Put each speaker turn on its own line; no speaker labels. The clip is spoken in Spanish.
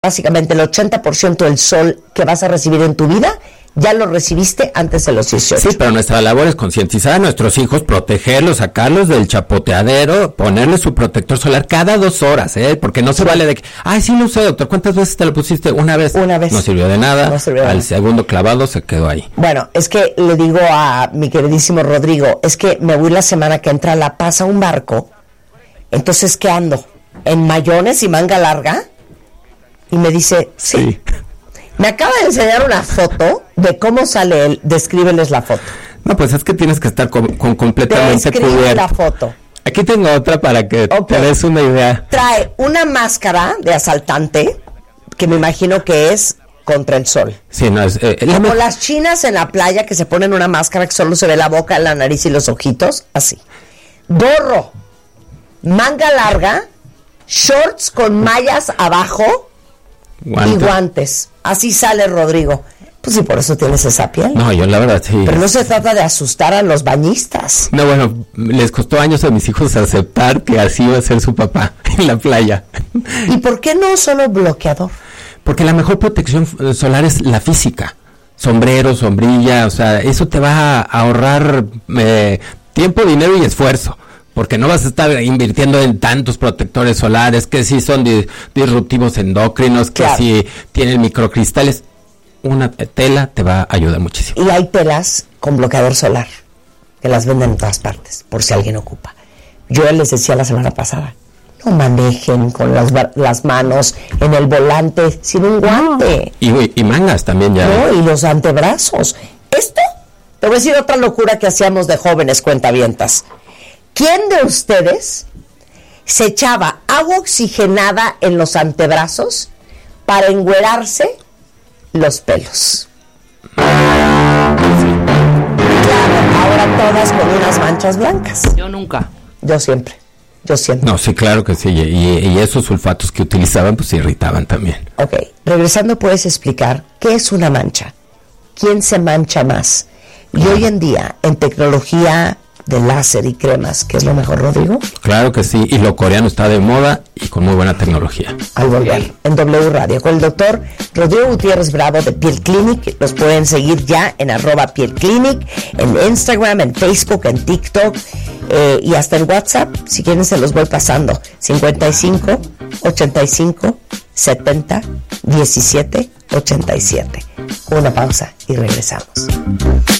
básicamente el 80% del sol que vas a recibir en tu vida, ya lo recibiste antes de los 18.
Sí, pero nuestra labor es concientizar a nuestros hijos, protegerlos, sacarlos del chapoteadero, ponerles su protector solar cada 2 horas, porque no se vale de que, ay, sí lo usé, doctor, ¿cuántas veces te lo pusiste? Una vez. No sirvió de nada, al segundo clavado se quedó ahí.
Bueno, es que le digo a mi queridísimo Rodrigo, es que me voy la semana que entra a La Paz a un barco, entonces, ¿qué ando? ¿En mayones y manga larga? Y me dice, sí. Me acaba de enseñar una foto de cómo sale él. Descríbeles la foto.
No, pues es que tienes que estar con completamente cubierto.
La foto.
Aquí tengo otra para que te des una idea.
Trae una máscara de asaltante, que me imagino que es contra el sol.
Sí, no es...
como las chinas en la playa que se ponen una máscara que solo se ve la boca, la nariz y los ojitos, así. Gorro, manga larga, shorts con mallas abajo... Y guantes. Así sale Rodrigo. Pues sí, por eso tienes esa piel.
No, yo la verdad sí.
Pero no se trata de asustar a los bañistas.
No, bueno, les costó años a mis hijos aceptar que así iba a ser su papá en la playa.
¿Y por qué no solo bloqueador?
Porque la mejor protección solar es la física. Sombrero, sombrilla, o sea, eso te va a ahorrar tiempo, dinero y esfuerzo. Porque no vas a estar invirtiendo en tantos protectores solares, que si son disruptivos endocrinos, que si tienen microcristales. Una tela te va a ayudar muchísimo.
Y hay telas con bloqueador solar, que las venden en todas partes, por si alguien ocupa. Yo les decía la semana pasada, no manejen con las manos en el volante sin un guante.
Y mangas también ya.
No, y los antebrazos. Esto, te voy a decir otra locura que hacíamos de jóvenes cuentavientas. ¿Quién de ustedes se echaba agua oxigenada en los antebrazos para engüerarse los pelos? Claro, ahora todas con unas manchas blancas.
Yo nunca.
Yo siempre.
No, sí, claro que sí. Y esos sulfatos que utilizaban, pues se irritaban también.
Ok, regresando, ¿puedes explicar qué es una mancha? ¿Quién se mancha más? Y hoy en día, en tecnología de láser y cremas, ¿qué es lo mejor, Rodrigo?
Claro que sí, y lo coreano está de moda y con muy buena tecnología.
Al volver, en W Radio, con el doctor Rodrigo Gutiérrez Bravo de Piel Clinic. Los pueden seguir ya en @PielClinic, en Instagram, en Facebook, en TikTok, y hasta en WhatsApp, si quieren se los voy pasando. 55 85 70 17 87. Una pausa y regresamos.